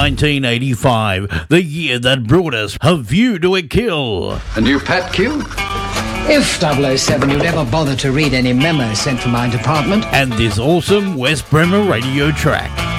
1985, the year that brought us A View to a Kill. A new pet Q? If 007 you'd ever bother to read any memos sent from my department. And this awesome West Bremer radio track.